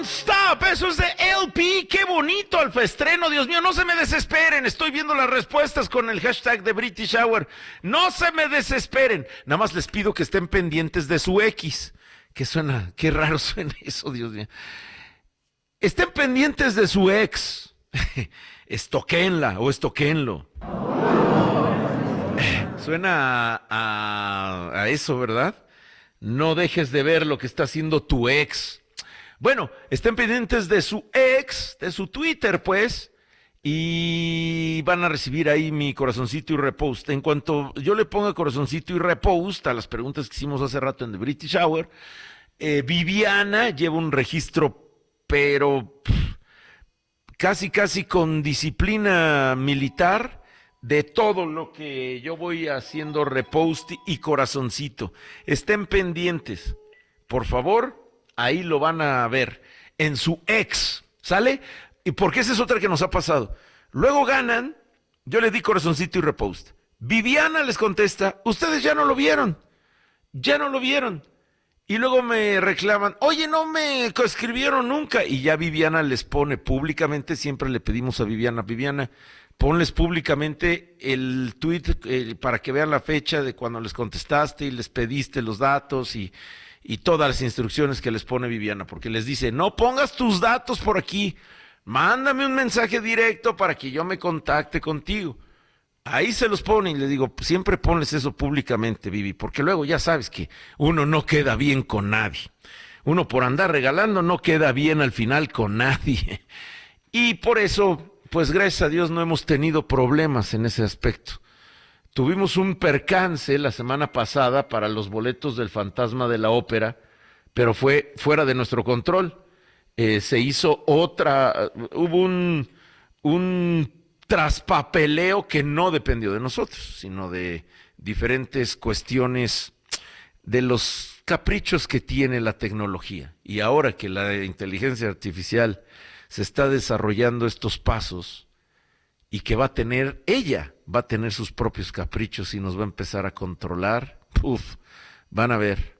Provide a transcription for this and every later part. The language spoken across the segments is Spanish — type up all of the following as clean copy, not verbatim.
Stop, eso es de LP, qué bonito alfaestreno, Dios mío, no se me desesperen, estoy viendo las respuestas con el hashtag de British Hour, no se me desesperen, nada más les pido que estén pendientes de su X, que suena, qué raro suena eso, Dios mío, estén pendientes de su ex, estoquenla o estoquenlo, suena a eso, ¿verdad? No dejes de ver lo que está haciendo tu ex. Bueno, estén pendientes de su ex, de su Twitter, pues, y van a recibir ahí mi corazoncito y repost. En cuanto yo le ponga corazoncito y repost a las preguntas que hicimos hace rato en The British Hour, Viviana lleva un registro, pero casi con disciplina militar, de todo lo que yo voy haciendo repost y corazoncito. Estén pendientes, por favor. Ahí lo van a ver, en su ex, ¿sale? Y porque esa es otra que nos ha pasado. Luego ganan, yo les di corazoncito y repost. Viviana les contesta, ustedes ya no lo vieron. Y luego me reclaman, oye, no me escribieron nunca. Y ya Viviana les pone públicamente, siempre le pedimos a Viviana, ponles públicamente el tweet para que vean la fecha de cuando les contestaste y les pediste los datos y todas las instrucciones que les pone Viviana, porque les dice, no pongas tus datos por aquí, mándame un mensaje directo para que yo me contacte contigo. Ahí se los pone y le digo, siempre ponles eso públicamente, Vivi, porque luego ya sabes que uno no queda bien con nadie. Uno por andar regalando no queda bien al final con nadie. Y por eso, pues gracias a Dios no hemos tenido problemas en ese aspecto. Tuvimos un percance la semana pasada para los boletos del Fantasma de la Ópera, pero fue fuera de nuestro control. Se hizo hubo un traspapeleo que no dependió de nosotros, sino de diferentes cuestiones de los caprichos que tiene la tecnología. Y ahora que la inteligencia artificial se está desarrollando estos pasos, y que ella va a tener sus propios caprichos y nos va a empezar a controlar. Van a ver.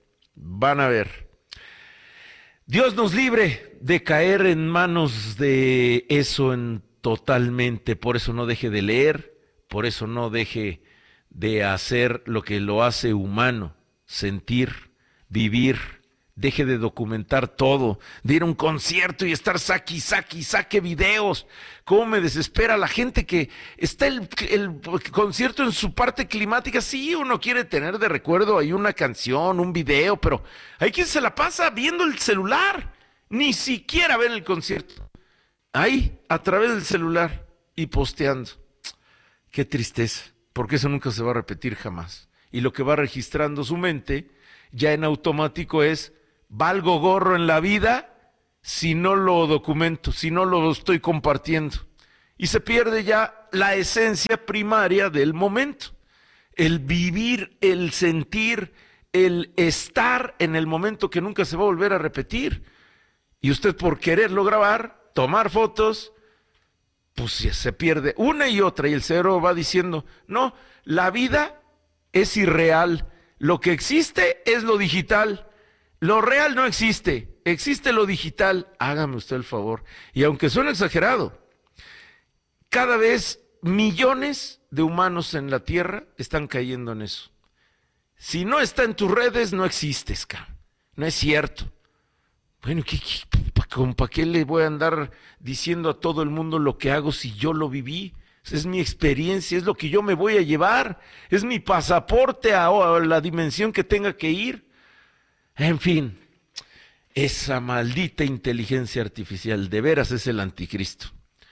Dios nos libre de caer en manos de eso totalmente. Por eso no deje de leer, por eso no deje de hacer lo que lo hace humano, sentir, vivir. Deje de documentar todo, de ir a un concierto y estar saque videos. Cómo me desespera la gente que está el concierto en su parte climática. Sí, uno quiere tener de recuerdo ahí una canción, un video, pero hay quien se la pasa viendo el celular. Ni siquiera ven el concierto. Ahí, a través del celular y posteando. Qué tristeza, porque eso nunca se va a repetir jamás. Y lo que va registrando su mente ya en automático es: valgo gorro en la vida si no lo documento, si no lo estoy compartiendo. Y se pierde ya la esencia primaria del momento. El vivir, el sentir, el estar en el momento que nunca se va a volver a repetir. Y usted por quererlo grabar, tomar fotos, pues se pierde una y otra. Y el cerebro va diciendo, no, la vida es irreal. Lo que existe es lo digital. Lo real no existe, existe lo digital. Hágame usted el favor. Y aunque suene exagerado, cada vez millones de humanos en la Tierra están cayendo en eso. Si no está en tus redes, no existes, cabrón. No es cierto. Bueno, ¿para qué le voy a andar diciendo a todo el mundo lo que hago si yo lo viví? Es mi experiencia, es lo que yo me voy a llevar. Es mi pasaporte a la dimensión que tenga que ir. En fin, esa maldita inteligencia artificial de veras es el anticristo.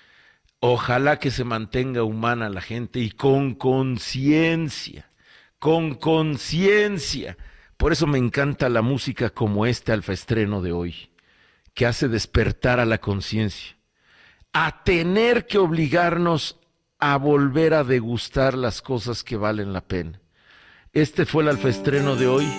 Ojalá que se mantenga humana la gente y con conciencia, con conciencia. Por eso me encanta la música como este alfaestreno de hoy, que hace despertar a la conciencia, a tener que obligarnos a volver a degustar las cosas que valen la pena. Este fue el alfaestreno de hoy.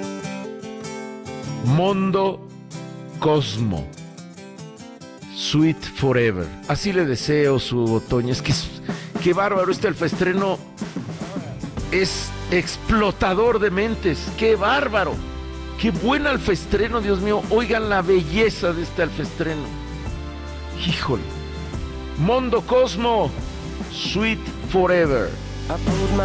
Mondo Cosmo, Sweet Forever. Así le deseo su otoño. Es que qué bárbaro, este alfaestreno es explotador de mentes. Qué bárbaro. Qué buen alfestreno, Dios mío. Oigan la belleza de este alfestreno. Híjole. Mondo Cosmo, Sweet Forever.